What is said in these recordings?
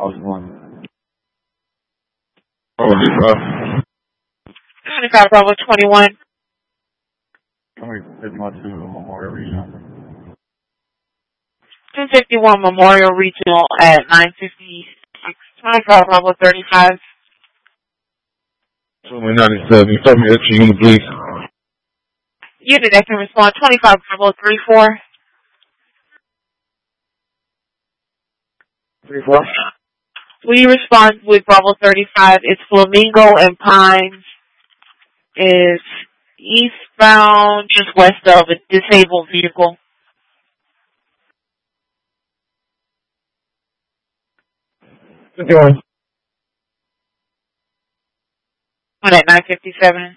was one. 25 Bravo 21. It's my two Memorial Regional. 251 Memorial Regional at 956. 25 Bravo 35. 97. Tell me extra unit, please. Unit that can respond 25 Bravo 34. 34. Will you respond with Bravo 35? It's Flamingo and Pines. Is eastbound just west of a disabled vehicle. Going. One at 957.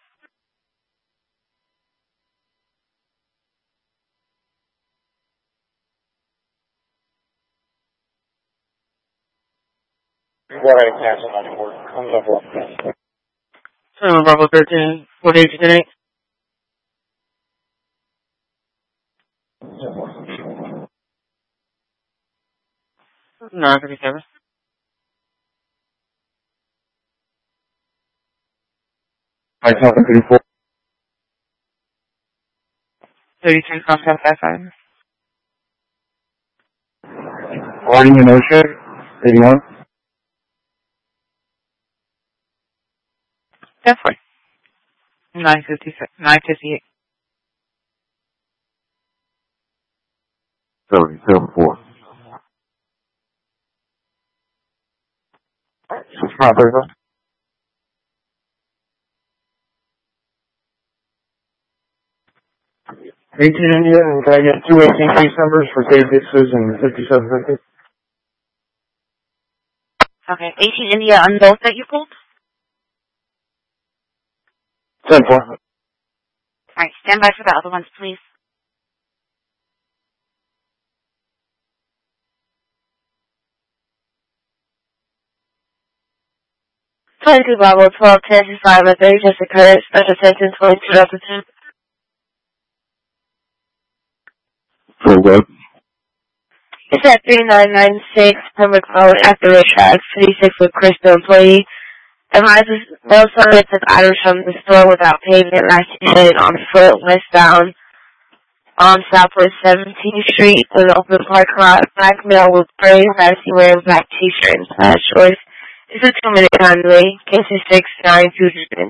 Bravo 13. What age today? 957. I talk 34. 33 contact that time. Warning in Ocean. 81. That's right. 957. 958. 74. 65. 18 India, and can I get 2 18 case numbers for Dave Dixes and 5750? Okay. 18 India on both that you pulled? 10-4. Alright, stand by for the other ones, please. Twenty-two Bravo 12 10-5 at 30 just occurred. Special attention 22 altitude. For what? It's at 3996 Pembroke Road after the track 36 with Crystal employee. Advises no suspect took items from the store without payment last headed on foot westbound on Southwest 17th Street in an open parking lot. Black male with gray fancy wearing black t-shirt and plaid shorts. It's a 2-minute time delay. Case is 6927.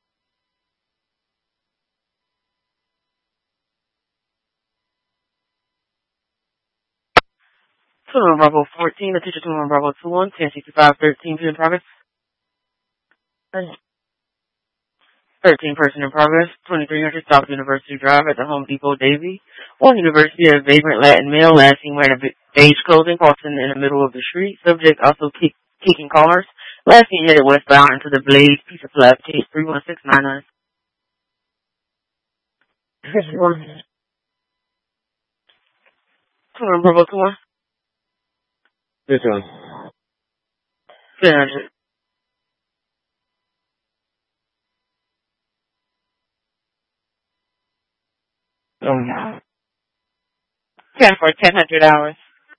Two Bravo 14, the teacher 2 Bravo 21, 106513 in progress. 13 person in progress, 2300 South University Drive at the Home Depot Davie. One University, a vagrant Latin male, last seen wearing a beige clothing, crossing in the middle of the street. Subject also kicking cars. Last seen headed westbound into the Blaze piece of flat, case 31699. 2 Bravo 21. This one. 300. Yeah. 10 for 1000 hours.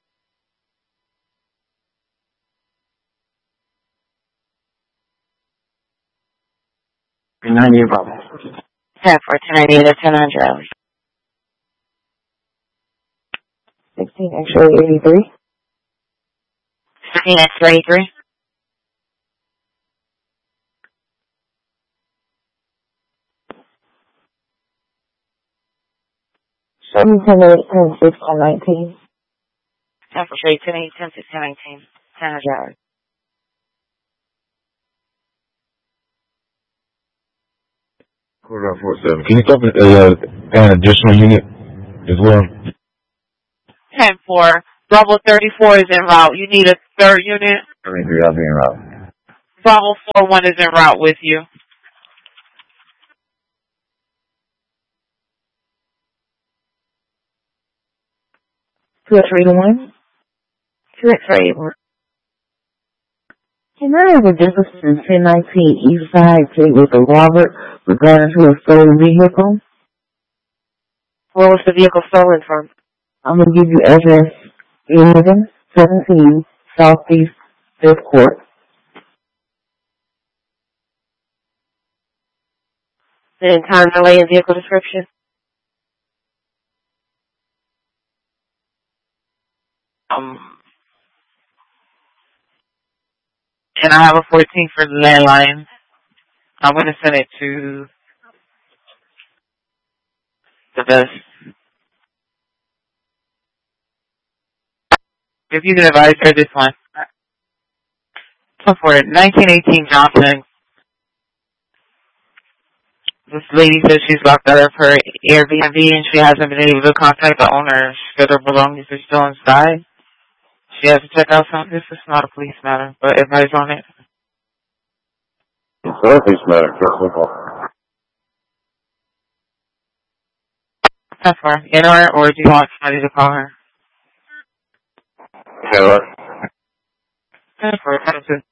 In 98 Bravo. 10 for 1098 or 1000 hours. 16 X-ray 83. 16 X-ray 83. 7 10 8 10 6 10 19. 10 for straight 10 8 10 6 10 19. 1000 hours. Hold on for a second. Can you stop an additional unit as well? 10 4. Bravo 34 is en route. You need a third unit. 33, I'll be en route. Bravo 41 is en route with you. Two X-ray to 1. 2 X-ray. Can I have a difference in 1019 East Side Street with a Robert regarding to a stolen vehicle? Where was the vehicle stolen from? I'm going to give you address 1117 Southeast Fifth court. And time, delay, and vehicle description. And I have a 14 for the landline. I'm going to send it to the best. If you can advise her this one. So for 1918 Johnson, this lady says she's locked out of her Airbnb and she hasn't been able to contact the owner. She said her belongings are still inside. She has to check out something. This is not a police matter, but advice on it. It's not a police matter. How far? In or do you want somebody to call her? Taylor. For